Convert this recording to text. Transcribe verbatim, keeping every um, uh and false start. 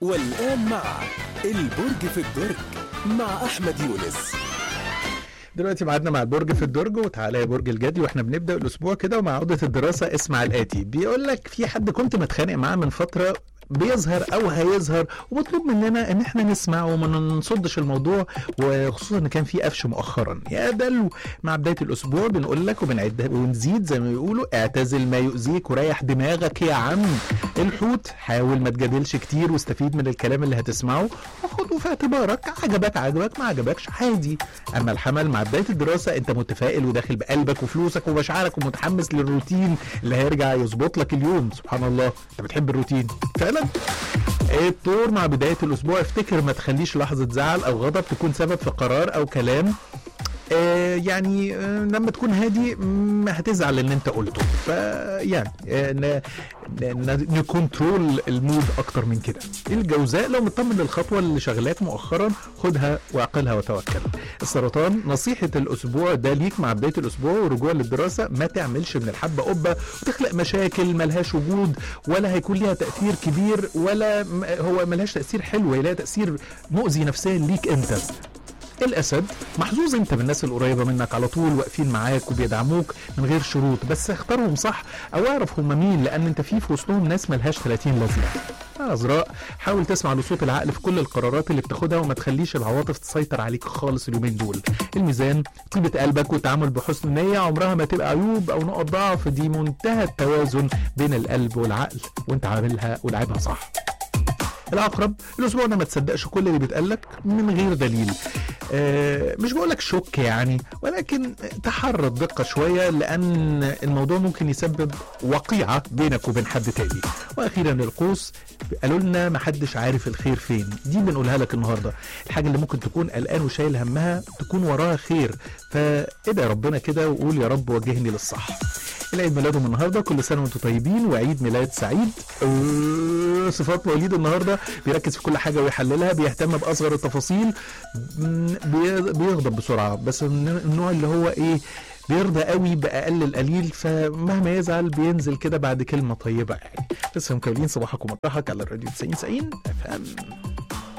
والآن مع البرج في الدرج مع أحمد يونس. دلوقتي معادنا مع البرج في الدرج، وتعالى يا برج الجدي واحنا بنبدأ الأسبوع كده ومع عودة الدراسة. اسمع الآتي، بيقول لك في حد كنت متخانق معاه من فترة بيظهر او هيظهر، ومطلوب مننا ان احنا نسمع وما نصدش الموضوع، وخصوصا ان كان في قفش مؤخرا. يا دلو، مع بدايه الاسبوع بنقول لك وبنعد ونزيد زي ما بيقولوا: اعتزل ما يؤذيك وريح دماغك يا عم. الحوت، حاول ما تجادلش كتير واستفيد من الكلام اللي هتسمعه وخده في اعتبارك، عجبك عجبك ما عجبكش عادي. اما الحمل، مع بدايه الدراسه انت متفائل وداخل بقلبك وفلوسك ومشاعرك ومتحمس للروتين اللي هيرجع يظبط لك اليوم. سبحان الله، انت بتحب الروتين فعلا. الطور، مع بداية الأسبوع افتكر ما تخليش لحظة زعل أو غضب تكون سبب في قرار أو كلام. آه يعني آه لما تكون هادي ما هتزعل اللي انت قلته، فيعني آه نكنترول المود اكتر من كده. الجوزاء، لو مطمن للخطوه اللي شغلاك مؤخرا خدها واعقلها وتوكل. السرطان، نصيحه الاسبوع ده ليك مع بدايه الاسبوع ورجوع للدراسه: ما تعملش من الحبه قبه وتخلق مشاكل ملهاش وجود ولا هيكون ليها تاثير كبير، ولا هو ملهاش تاثير حلو، هي لها تاثير مؤذي نفسيا ليك انت. الاسد، محظوظ انت بالناس القريبه منك على طول واقفين معاك وبيدعموك من غير شروط، بس اختارهم صح او اعرف هم مين، لان انت في في وسطهم ناس ملهاش ثلاثين لازمه. عذراء، حاول تسمع لصوت العقل في كل القرارات اللي بتاخدها وما تخليش العواطف تسيطر عليك خالص اليومين دول. الميزان، طيبه قلبك والتعامل بحسن نيه عمرها ما تبقى عيوب او نقط ضعف، دي منتهى التوازن بين القلب والعقل وانت عاملها ولعبها صح. العقرب، الاسبوع ده ما تصدقش كل اللي بيتقالك من غير دليل. آه مش بقولك شك يعني، ولكن تحرى الدقة شوية، لأن الموضوع ممكن يسبب وقيعة بينك وبين حد تاني. وأخيرا القوس، قالوا لنا محدش عارف الخير فين، دي بنقولها لك النهاردة. الحاجة اللي ممكن تكون قلقان وشايل همها تكون وراها خير، فادعي ربنا كده وقول يا رب وجهني للصح. العيد ميلادهم النهارده، كل سنه وانتم طيبين وعيد ميلاد سعيد. أه صفات مواليد النهارده: بيركز في كل حاجه ويحللها، بيهتم باصغر التفاصيل، بيغضب بسرعه، بس النوع اللي هو ايه بيرضى قوي باقل القليل، فمهما يزعل بينزل كده بعد كلمه طيبه يعني. لسه مكملين صباحكم مطرحك على الراديو تسعين تسعين اف ام.